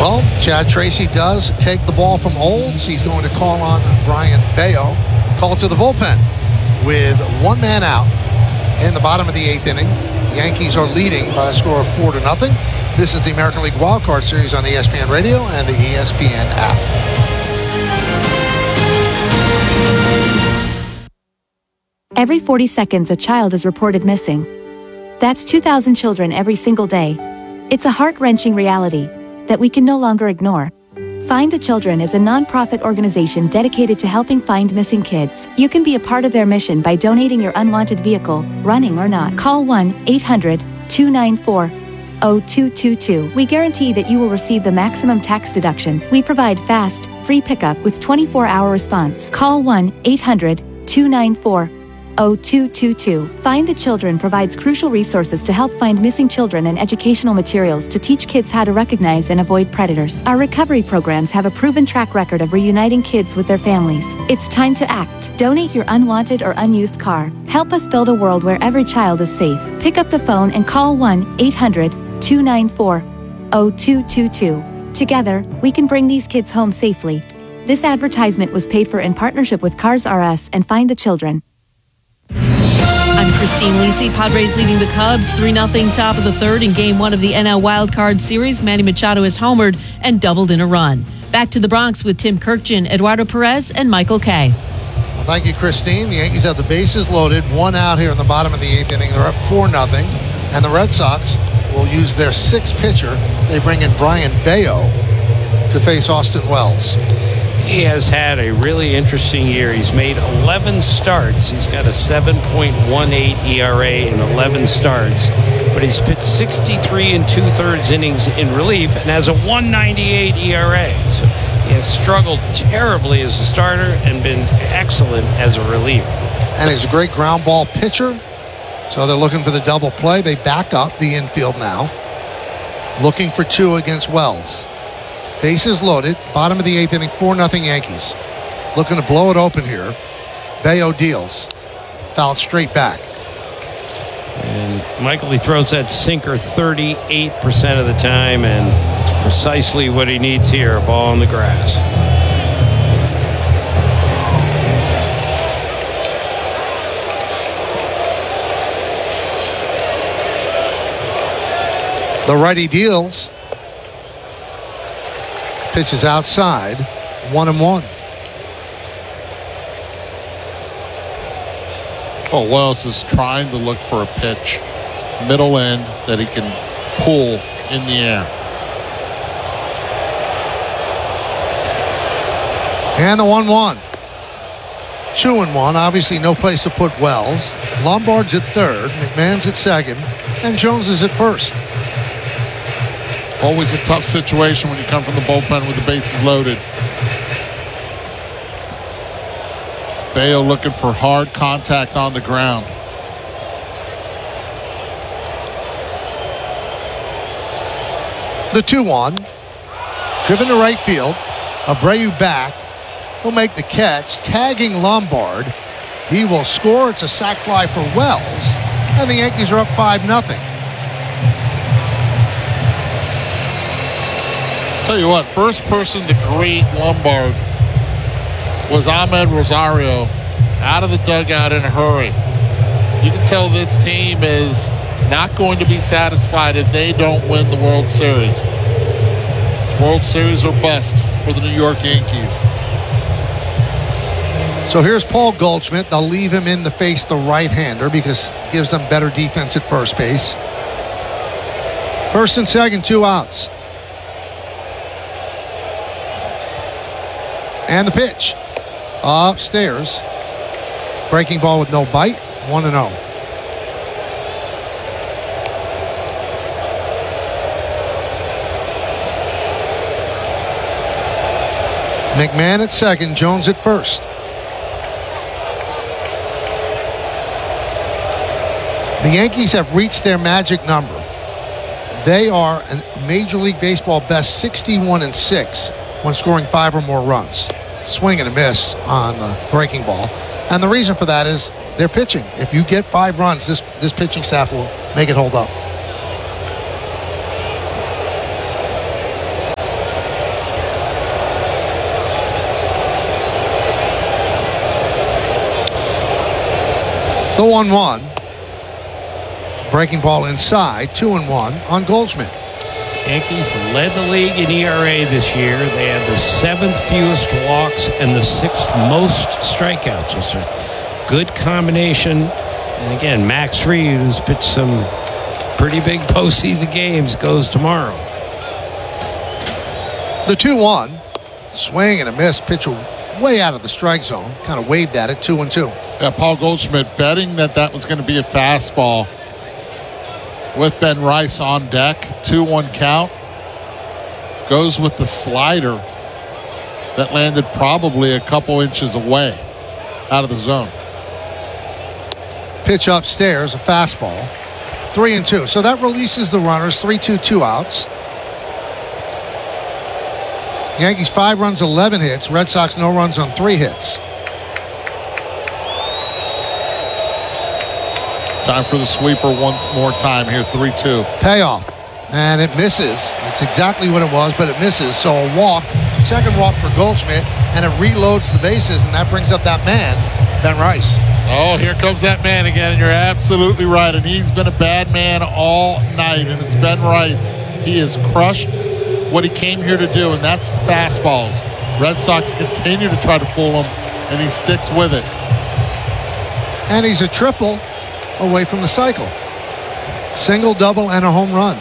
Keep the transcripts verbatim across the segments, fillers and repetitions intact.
Well, Chad Tracy does take the ball from Olds. He's going to call on Brian Bayo. Call to the bullpen with one man out in the bottom of the eighth inning. The Yankees are leading by a score of four to nothing. This is the American League Wild Card Series on E S P N Radio and the E S P N app. Every forty seconds, a child is reported missing. That's two thousand children every single day. It's a heart-wrenching reality that we can no longer ignore. Find the Children is a non-profit organization dedicated to helping find missing kids. You can be a part of their mission by donating your unwanted vehicle, running or not. Call one eight hundred two nine four zero two two two. We guarantee that you will receive the maximum tax deduction. We provide fast, free pickup with twenty-four hour response. Call one eight hundred two nine four zero two two two. Find the Children provides crucial resources to help find missing children and educational materials to teach kids how to recognize and avoid predators. Our recovery programs have a proven track record of reuniting kids with their families. It's time to act. Donate your unwanted or unused car. Help us build a world where every child is safe. Pick up the phone and call one eight hundred two nine four zero two two two. Together, we can bring these kids home safely. This advertisement was paid for in partnership with Cars R Us and Find the Children. I'm Christine Lisi. Padres leading the Cubs three nothing top of the third in game one of the N L Wild Card Series. Manny Machado has homered and doubled in a run. Back to the Bronx with Tim Kirkjian, Eduardo Perez, and Michael Kay. Well, thank you, Christine. The Yankees have the bases loaded, one out here in the bottom of the eighth inning. They're up four nothing, and the Red Sox will use their sixth pitcher. They bring in Brian Bayo to face Austin Wells. He has had a really interesting year. He's made eleven starts. He's got a seven point one eight E R A in eleven starts, but he's pitched sixty-three and two-thirds innings in relief and has a one ninety-eight E R A. So he has struggled terribly as a starter and been excellent as a reliever. And he's a great ground ball pitcher. So they're looking for the double play. They back up the infield now, looking for two against Wells. Bases loaded, bottom of the eighth inning, four nothing Yankees. Looking to blow it open here. Bayo deals. Fouled straight back. And Michael, he throws that sinker thirty-eight percent of the time, and it's precisely what he needs here, a ball on the grass. The righty deals. Pitches outside, one and one. Well, Wells is trying to look for a pitch, middle end, that he can pull in the air. And the one one. Two and one. Obviously, no place to put Wells. Lombard's at third, McMahon's at second, and Jones is at first. Always a tough situation when you come from the bullpen with the bases loaded. Bayo looking for hard contact on the ground. The two one. Driven to right field. Abreu back. He'll make the catch, tagging Lombard. He will score. It's a sac fly for Wells. And the Yankees are up five nothing. Tell you what, first person to greet Lombard was Ahmed Rosario, out of the dugout in a hurry. You can tell this team is not going to be satisfied if they don't win the World Series. World Series or bust for the New York Yankees. So here's Paul Goldschmidt. They'll leave him in to face the right-hander because it gives them better defense at first base. First and second, two outs. And the pitch. Upstairs. Breaking ball with no bite. one and oh. McMahon at second. Jones at first. The Yankees have reached their magic number. They are a Major League Baseball best sixty-one and six when scoring five or more runs. Swing and a miss on the breaking ball. And the reason for that is their pitching. If you get five runs, this, this pitching staff will make it hold up. one one. Breaking ball inside, two and one on Goldschmidt. Yankees led the league in E R A this year. They had the seventh fewest walks and the sixth most strikeouts. It's a good combination. And again, Max Fried, who's pitched some pretty big postseason games, goes tomorrow. The two one. Swing and a miss. Pitch way out of the strike zone. Kind of waved at it, two and two. Yeah, Paul Goldschmidt betting that that was going to be a fastball with Ben Rice on deck. two one count. Goes with the slider that landed probably a couple inches away out of the zone. Pitch upstairs, a fastball. Three and two. So that releases the runners. Three, two, two outs. Yankees five runs, eleven hits. Red Sox no runs on three hits. Time for the sweeper one more time here. three two. Payoff. And it misses. It's exactly what it was, but it misses. So a walk, second walk for Goldschmidt, and it reloads the bases, and that brings up that man, Ben Rice. Oh, here comes that man again, and you're absolutely right. And he's been a bad man all night, and it's Ben Rice. He has crushed what he came here to do, and that's the fastballs. Red Sox continue to try to fool him, and he sticks with it. And he's a triple away from the cycle. Single, double, and a home run.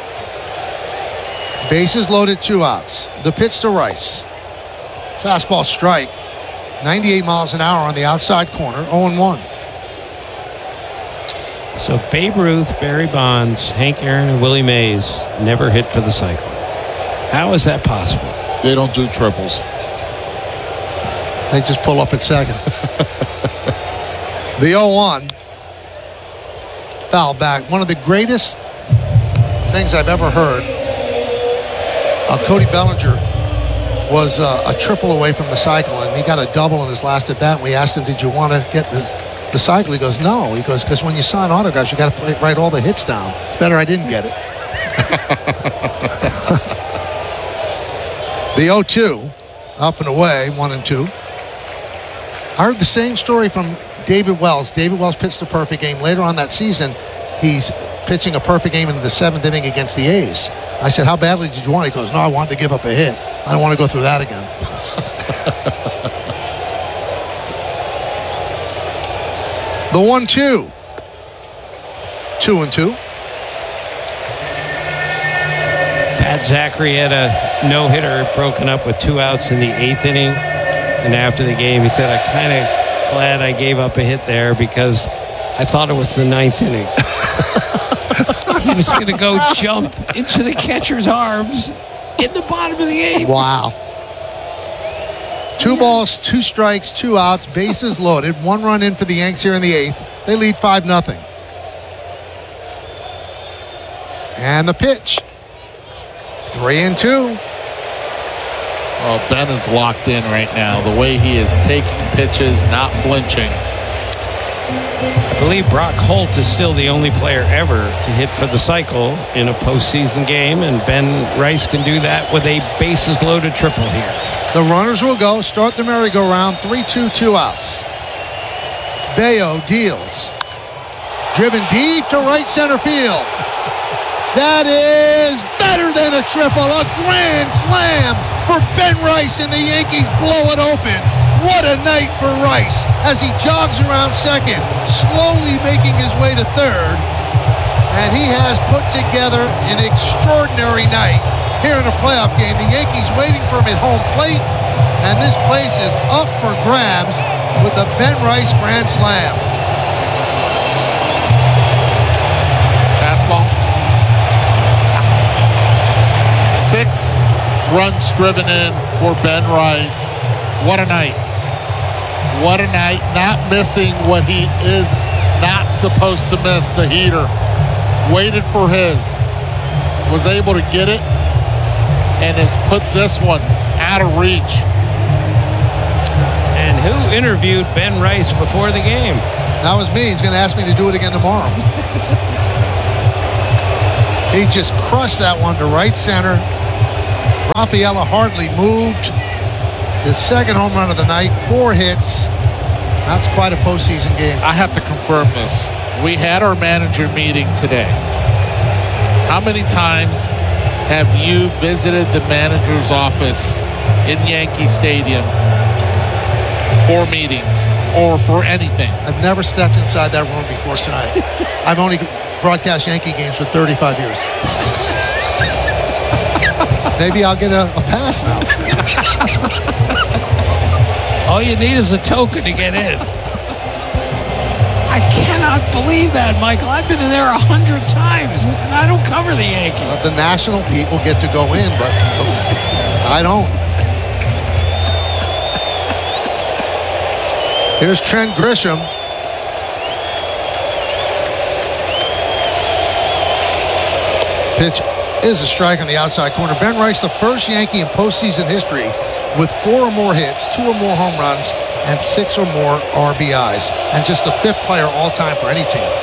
Bases loaded, two outs. The pitch to Rice. Fastball strike. ninety-eight miles an hour on the outside corner, oh and one. So Babe Ruth, Barry Bonds, Hank Aaron, and Willie Mays never hit for the cycle. How is that possible? They don't do triples. They just pull up at second. The oh one. Foul back. One of the greatest things I've ever heard. Uh, Cody Bellinger was uh, a triple away from the cycle, and he got a double in his last at bat. And we asked him, "Did you want to get the, the cycle?" He goes, "No." He goes, "Because when you sign autographs, you got to write all the hits down. It's better I didn't get it." The oh two, up and away, one and two. I heard the same story from David Wells. David Wells pitched a perfect game. Later on that season, he's pitching a perfect game in the seventh inning against the A's. I said, "How badly did you want it?" He goes, "No, I wanted to give up a hit. I don't want to go through that again." The one two. Two and two. Pat Zachary had a no-hitter broken up with two outs in the eighth inning. And after the game, he said, "I'm kind of glad I gave up a hit there because I thought it was the ninth inning." He was going to go jump into the catcher's arms in the bottom of the eighth. Wow. Two balls, two strikes, two outs, bases loaded. One run in for the Yanks here in the eighth. They lead five nothing. And the pitch. Three and two. Well, Ben is locked in right now. The way he is taking pitches, not flinching. I believe Brock Holt is still the only player ever to hit for the cycle in a postseason game, and Ben Rice can do that with a bases-loaded triple here. The runners will go. Start the merry-go-round. three two, two outs. Bayo deals. Driven deep to right center field. That is better than a triple. A grand slam for Ben Rice, and the Yankees blow it open. What a night for Rice as he jogs around second, slowly making his way to third. And he has put together an extraordinary night here in a playoff game. The Yankees waiting for him at home plate, and this place is up for grabs with the Ben Rice grand slam. Fastball. Six runs driven in for Ben Rice. What a night. What a night. Not missing what he is not supposed to miss, the heater. Waited for his. Was able to get it and has put this one out of reach. And who interviewed Ben Rice before the game? That was me. He's going to ask me to do it again tomorrow. He just crushed that one to right center. Rafaela hardly moved. His second home run of the night, four hits. That's quite a postseason game. I have to confirm this. We had our manager meeting today. How many times have you visited the manager's office in Yankee Stadium for meetings or for anything? I've never stepped inside that room before tonight. I've only broadcast Yankee games for thirty-five years. Maybe I'll get a, a pass now. All you need is a token to get in. I cannot believe that, Michael. I've been in there a hundred times, and I don't cover the Yankees. The national people get to go in, but I don't. Here's Trent Grisham. Pitch is a strike on the outside corner. Ben Rice, the first Yankee in postseason history with four or more hits, two or more home runs, and six or more R B Is, and just the fifth player all time for any team.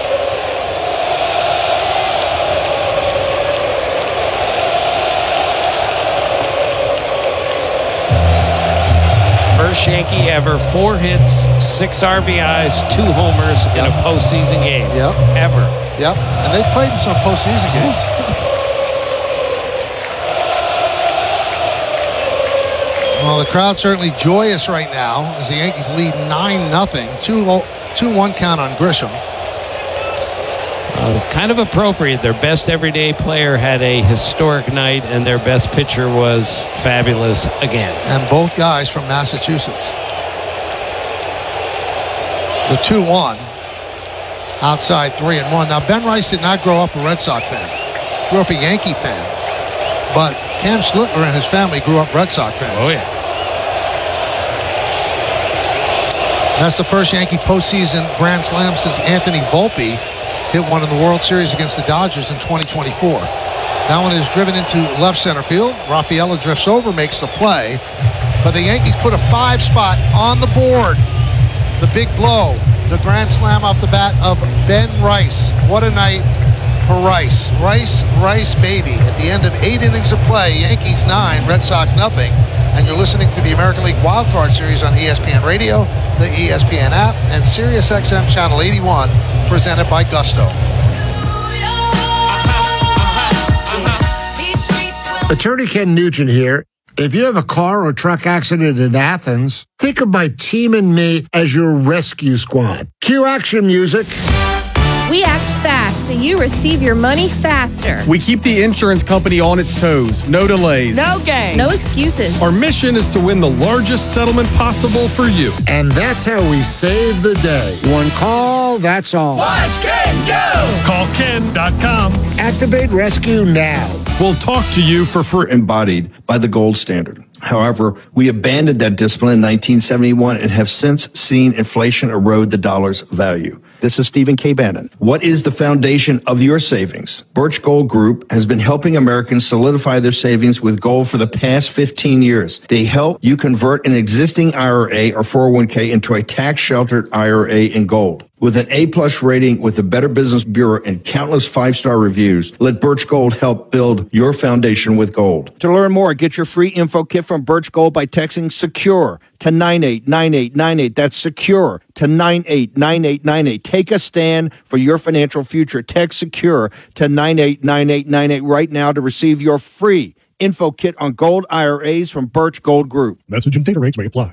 First Yankee ever, four hits, six R B Is, two homers in a postseason game. Yep. Ever. Yep. And they played in some postseason games. Well, the crowd's certainly joyous right now as the Yankees lead nine nothing. two one count on Grisham. Uh, kind of appropriate. Their best everyday player had a historic night, and their best pitcher was fabulous again. And both guys from Massachusetts. The two one. Outside three and one. Now, Ben Rice did not grow up a Red Sox fan. Grew up a Yankee fan. But Cam Schlittler and his family grew up Red Sox fans. Oh, yeah. That's the first Yankee postseason grand slam since Anthony Volpe hit one in the World Series against the Dodgers in twenty twenty-four. That one is driven into left center field. Rafaela drifts over, makes the play. But the Yankees put a five spot on the board. The big blow. The grand slam off the bat of Ben Rice. What a night for Rice. Rice, Rice, baby. At the end of eight innings of play, Yankees nine, Red Sox nothing. And you're listening to the American League Wild Card Series on E S P N Radio, the E S P N app, and Sirius X M Channel eighty-one, presented by Gusto. Attorney Ken Nugent here. If you have a car or truck accident in Athens, think of my team and me as your rescue squad. Cue action music. We act fast so you receive your money faster. We keep the insurance company on its toes. No delays. No games. No excuses. Our mission is to win the largest settlement possible for you. And that's how we save the day. One call, that's all. Watch Ken go! Call Ken dot com. Activate rescue now. We'll talk to you for free. Embodied by the gold standard. However, we abandoned that discipline in nineteen seventy-one and have since seen inflation erode the dollar's value. This is Stephen K. Bannon. What is the foundation of your savings? Birch Gold Group has been helping Americans solidify their savings with gold for the past fifteen years. They help you convert an existing I R A or four oh one k into a tax-sheltered I R A in gold. With an A-plus rating with the Better Business Bureau and countless five-star reviews, let Birch Gold help build your foundation with gold. To learn more, get your free info kit from Birch Gold by texting SECURE to nine eight nine eight nine eight. That's SECURE to nine eight nine eight nine eight. Take a stand for your financial future. Text SECURE to nine eight nine eight nine eight right now to receive your free info kit on gold I R As from Birch Gold Group. Message and data rates may apply.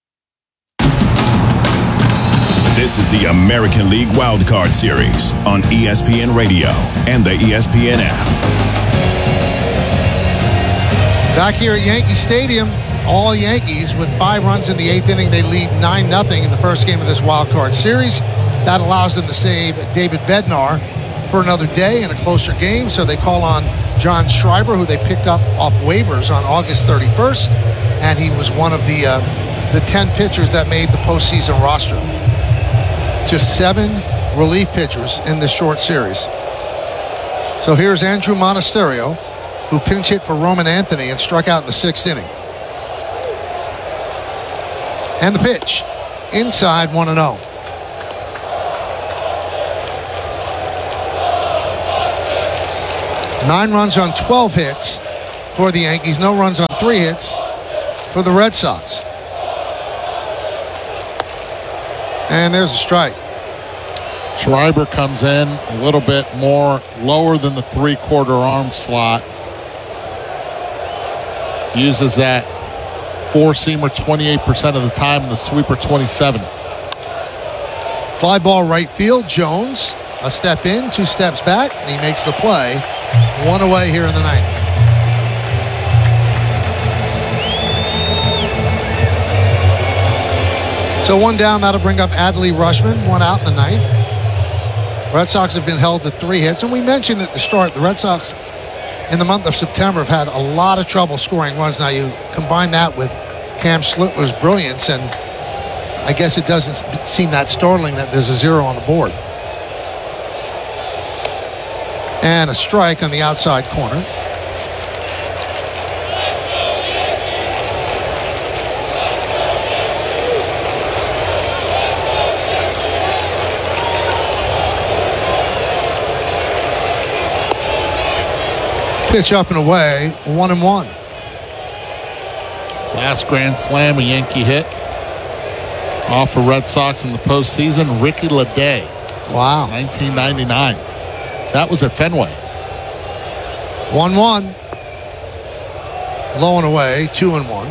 This is the American League Wildcard Series on E S P N Radio and the E S P N app. Back here at Yankee Stadium, all Yankees with five runs in the eighth inning. They lead nine nothing in the first game of this wild card series. That allows them to save David Bednar for another day in a closer game. So they call on John Schreiber, who they picked up off waivers on August thirty-first. And he was one of the, uh, the ten pitchers that made the postseason roster. Just seven relief pitchers in this short series. So here's Andrew Monasterio, who pinch hit for Roman Anthony and struck out in the sixth inning. And the pitch, inside one and oh. Nine runs on twelve hits for the Yankees, no runs on three hits for the Red Sox. And there's a strike. Schreiber comes in a little bit more lower than the three-quarter arm slot. Uses that four-seamer twenty-eight percent of the time and the sweeper twenty-seven. Fly ball right field. Jones, a step in, two steps back, and he makes the play. One away here in the ninth. So one down, that'll bring up Adley Rushman, one out in the ninth. Red Sox have been held to three hits, and we mentioned at the start, the Red Sox in the month of September have had a lot of trouble scoring runs. Now you combine that with Cam Schlittler's brilliance, and I guess it doesn't seem that startling that there's a zero on the board. And a strike on the outside corner. Pitch up and away, one and one. Last grand slam a Yankee hit off of Red Sox in the postseason, Ricky Leday. Wow. nineteen ninety-nine. That was at Fenway. one one. Low and away, two and one.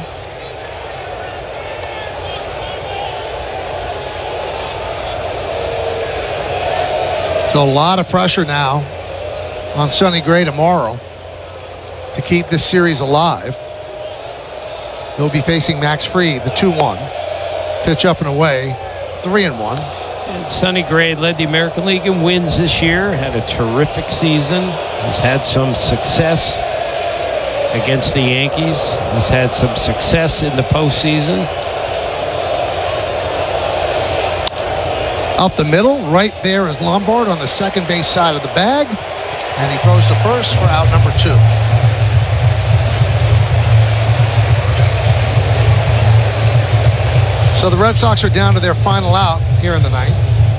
So a lot of pressure now on Sonny Gray tomorrow to keep this series alive. He'll be facing Max Fried, the two one. Pitch up and away, three and one. And Sonny Gray led the American League in wins this year. Had a terrific season. Has had some success against the Yankees. Has had some success in the postseason. Up the middle, right there is Lombard on the second base side of the bag. And he throws to first for out number two. So the Red Sox are down to their final out here in the ninth.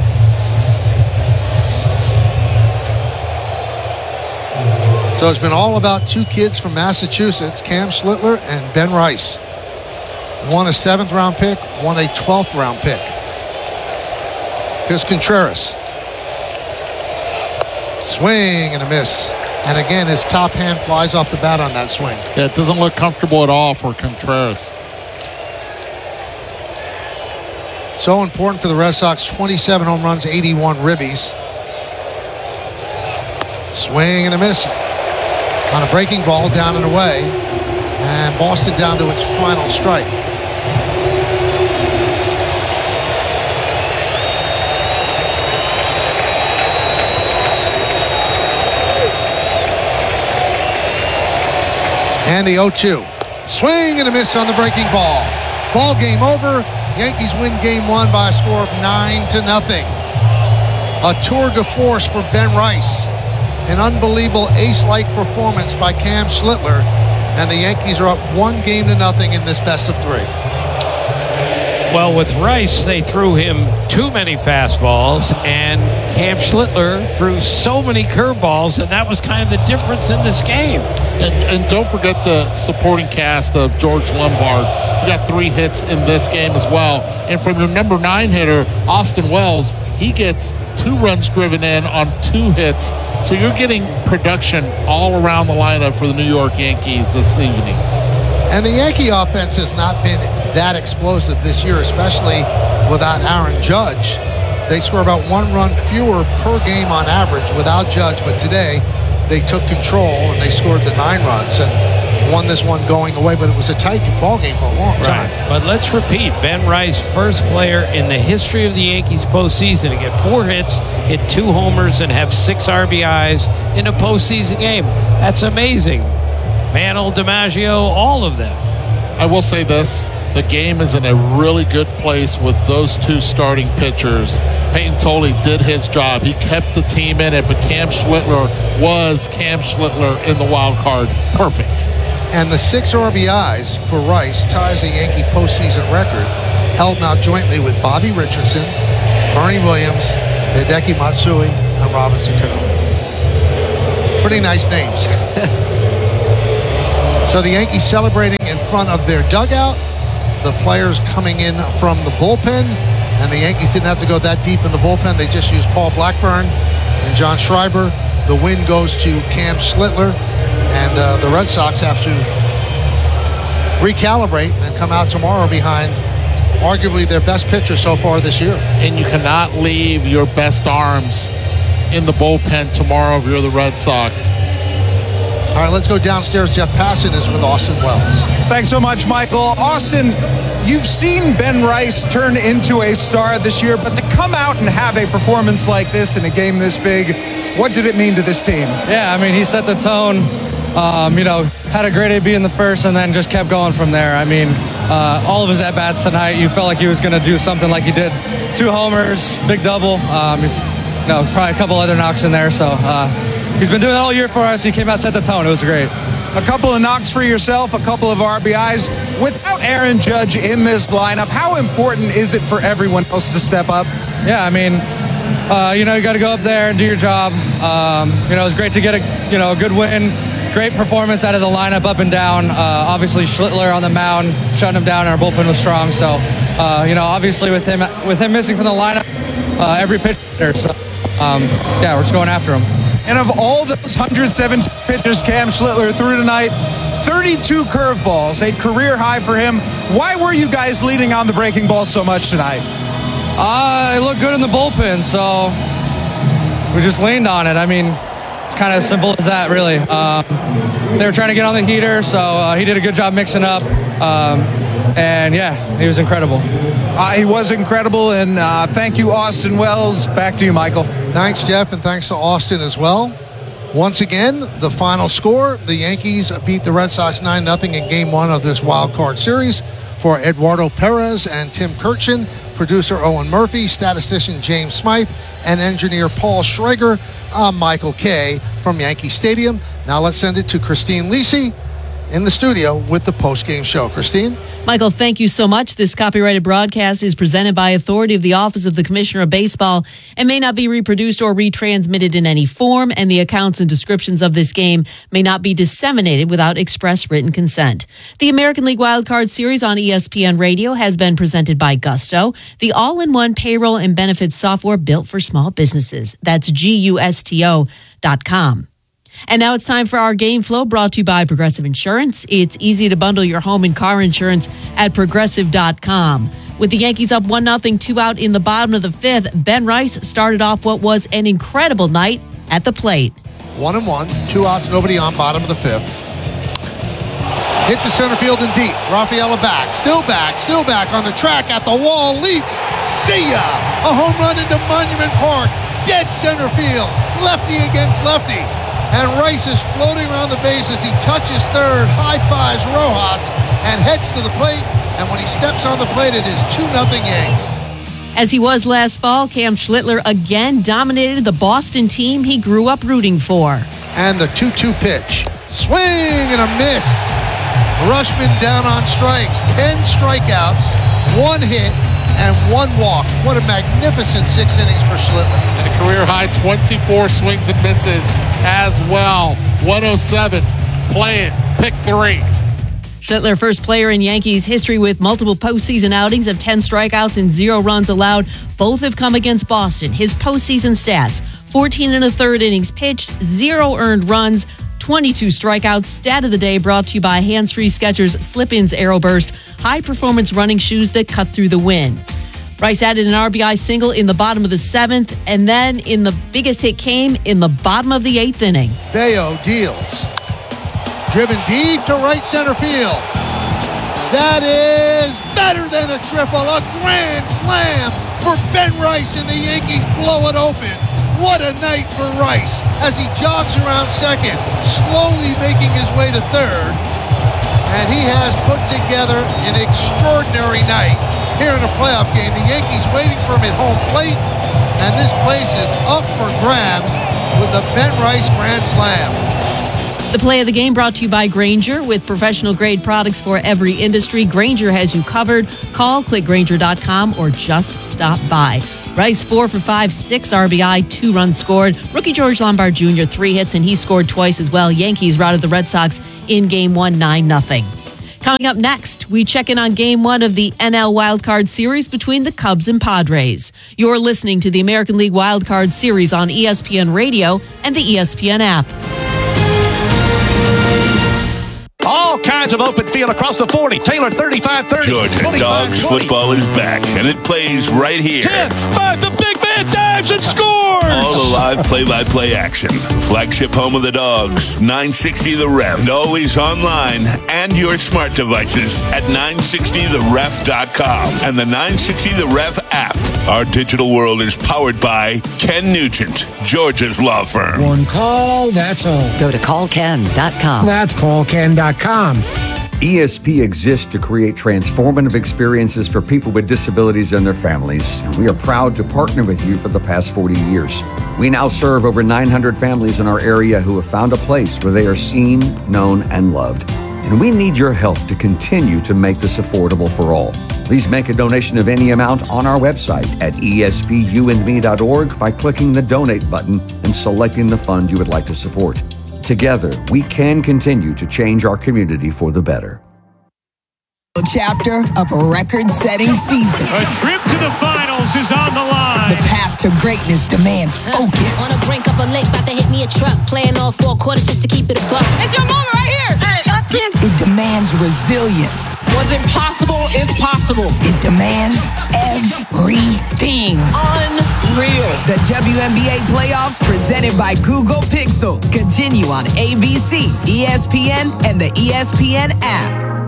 So it's been all about two kids from Massachusetts, Cam Schlittler and Ben Rice. One a seventh round pick, one a twelfth round pick. Here's Contreras. Swing and a miss. And again, his top hand flies off the bat on that swing. Yeah, it doesn't look comfortable at all for Contreras. So important for the Red Sox. twenty-seven home runs, eighty-one ribbies. Swing and a miss. On a breaking ball, down and away. And Boston down to its final strike. And the oh two. Swing and a miss on the breaking ball. Ball game over. Yankees win game one by a score of nine to nothing. A tour de force for Ben Rice. An unbelievable ace-like performance by Cam Schlittler. And the Yankees are up one game to nothing in this best of three. Well, with Rice, they threw him too many fastballs, and Cam Schlittler threw so many curveballs, and that was kind of the difference in this game. And, and don't forget the supporting cast of George Lombard. He got three hits in this game as well. And from your number nine hitter, Austin Wells, he gets two runs driven in on two hits. So you're getting production all around the lineup for the New York Yankees this evening. And the Yankee offense has not been that explosive this year, especially without Aaron Judge. They score about one run fewer per game on average without Judge, but today they took control and they scored the nine runs and won this one going away, but it was a tight ball game for a long time. Right. But let's repeat, Ben Rice, first player in the history of the Yankees postseason to get four hits, hit two homers, and have six R B Is in a postseason game. That's amazing. Mantle, DiMaggio, all of them. I will say this. The game is in a really good place with those two starting pitchers. Peyton Tolley did his job. He kept the team in it, but Cam Schlittler was Cam Schlittler in the wild card. Perfect. And the six R B Is for Rice ties a Yankee postseason record, held now jointly with Bobby Richardson, Bernie Williams, Hideki Matsui, and Robinson Cano. Pretty nice names. So the Yankees celebrating in front of their dugout. The players coming in from the bullpen. And the Yankees didn't have to go that deep in the bullpen. They just used Paul Blackburn and John Schreiber. The win goes to Cam Schlittler. And uh, the Red Sox have to recalibrate and come out tomorrow behind arguably their best pitcher so far this year. And you cannot leave your best arms in the bullpen tomorrow if you're the Red Sox. All right, let's go downstairs. Jeff Passan is with Austin Wells. Thanks so much, Michael. Austin, you've seen Ben Rice turn into a star this year, but to come out and have a performance like this in a game this big, what did it mean to this team? Yeah, I mean, he set the tone. Um, you know, had a great A B in the first and then just kept going from there. I mean, uh, all of his at-bats tonight, you felt like he was going to do something like he did. Two homers, big double, um, you know, probably a couple other knocks in there. So uh, he's been doing it all year for us. He came out, set the tone. It was great. A couple of knocks for yourself, a couple of R B Is. Without Aaron Judge in this lineup, how important is it for everyone else to step up? Yeah, I mean, uh, you know, you got to go up there and do your job. Um, you know, it was great to get a, you know, a good win. Great performance out of the lineup, up and down. Uh, obviously, Schlittler on the mound, shutting him down, and our bullpen was strong. So, uh, you know, obviously with him with him missing from the lineup, uh, every pitcher. So, um, yeah, we're just going after him. And of all those one hundred seventeen pitches Cam Schlittler threw tonight, thirty-two curveballs, a career high for him. Why were you guys leading on the breaking ball so much tonight? Uh, it looked good in the bullpen, so we just leaned on it. I mean, it's kind of as simple as that, really. Um, they were trying to get on the heater, so uh, he did a good job mixing up. Um, and, yeah, he was incredible. Uh, he was incredible, and uh, thank you, Austin Wells. Back to you, Michael. Thanks, Jeff, and thanks to Austin as well. Once again, the final score, the Yankees beat the Red Sox nine nothing in Game one of this wild card series. For Eduardo Perez and Tim Kirchin, producer Owen Murphy, statistician James Smythe, and engineer Paul Schrager, I'm Michael Kay from Yankee Stadium. Now let's send it to Christine Lisi in the studio with the post-game show. Christine? Michael, thank you so much. This copyrighted broadcast is presented by authority of the Office of the Commissioner of Baseball and may not be reproduced or retransmitted in any form, and the accounts and descriptions of this game may not be disseminated without express written consent. The American League Wildcard Series on E S P N Radio has been presented by Gusto, the all-in-one payroll and benefits software built for small businesses. That's G U S T O dot com. And now it's time for our Game Flow, brought to you by Progressive Insurance. It's easy to bundle your home and car insurance at Progressive dot com. With the Yankees up one nothing, two out in the bottom of the fifth, Ben Rice started off what was an incredible night at the plate. One and one, two outs, nobody on, bottom of the fifth. Hit to center field and deep. Rafaela back, still back, still back on the track, at the wall, leaps. See ya! A home run into Monument Park. Dead center field. Lefty against lefty. And Rice is floating around the base as he touches third, high-fives Rojas, and heads to the plate. And when he steps on the plate, it is two nothing Yanks. As he was last fall, Cam Schlittler again dominated the Boston team he grew up rooting for. And the two two pitch. Swing and a miss. Rushman down on strikes. Ten strikeouts, one hit, and one walk. What a magnificent six innings for Schlittler. And a career-high twenty-four swings and misses as well. one oh seven, playing, pick three. Schlittler, first player in Yankees history with multiple postseason outings of ten strikeouts and zero runs allowed. Both have come against Boston. His postseason stats: fourteen and a third innings pitched, zero earned runs, twenty-two strikeouts. Stat of the day brought to you by Hands Free Skechers Slip-ins Aero Burst, high-performance running shoes that cut through the wind. Rice added an R B I single in the bottom of the seventh, and then in the biggest hit came in the bottom of the eighth inning. Bayo deals. Driven deep to right center field. That is better than a triple. A grand slam for Ben Rice, and the Yankees blow it open. What a night for Rice as he jogs around second, slowly making his way to third. And he has put together an extraordinary night here in a playoff game. The Yankees waiting for him at home plate, and this place is up for grabs with the Ben Rice grand slam. The play of the game brought to you by Grainger. With professional grade products for every industry, Grainger has you covered. Call, click Grainger dot com, or just stop by. Rice, four for five, six R B I, two runs scored. Rookie George Lombard Junior, three hits, and he scored twice as well. Yankees routed the Red Sox in game one, nine nothing. Coming up next, we check in on game one of the N L Wildcard Series between the Cubs and Padres. You're listening to the American League Wildcard Series on E S P N Radio and the E S P N app. All kinds of open field across the forty. Taylor thirty-five thirty. Georgia Dogs football is back, and it plays right here. ten five, the big man dives and scores! All the live play-by-play action. Flagship home of the Dogs, nine sixty The Ref. And always online and your smart devices at nine sixty the ref dot com and the nine sixty The Ref app. Our digital world is powered by Ken Nugent, Georgia's law firm. One call, that's all. Go to call ken dot com. That's call ken dot com. E S P exists to create transformative experiences for people with disabilities and their families, and we are proud to partner with you for the past forty years. We now serve over nine hundred families in our area who have found a place where they are seen, known, and loved. And we need your help to continue to make this affordable for all. Please make a donation of any amount on our website at E S P U and me dot org by clicking the donate button and selecting the fund you would like to support. Together, we can continue to change our community for the better. Chapter of a record-setting season. A trip to the finals is on the line. The path to greatness demands focus. On the brink of a lake, about to hit me a truck. Playing all four quarters just to keep it a buck. It's your moment right here. Hey, I can't. It demands resilience. What's impossible is possible. It demands everything. Unreal. The W N B A playoffs presented by Google Pixel continue on A B C, E S P N, and the E S P N app.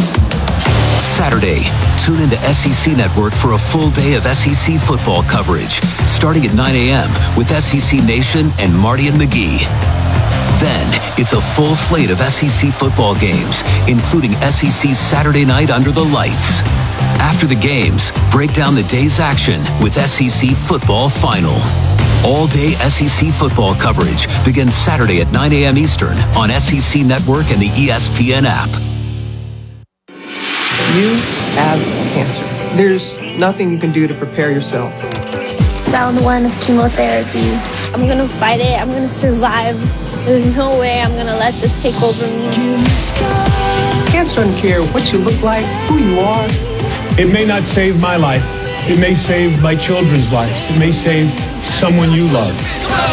Saturday, tune into S E C Network for a full day of S E C football coverage, starting at nine a.m. with S E C Nation and Marty and McGee. Then, it's a full slate of S E C football games, including S E C Saturday Night Under the Lights. After the games, break down the day's action with S E C Football Final. All-day S E C football coverage begins Saturday at nine a.m. Eastern on S E C Network and the E S P N app. You have cancer. There's nothing you can do to prepare yourself. Round one of chemotherapy. I'm gonna fight it. I'm gonna survive. There's no way I'm gonna let this take over me. Cancer doesn't care what you look like, who you are. It may not save my life. It may save my children's life. It may save someone you love.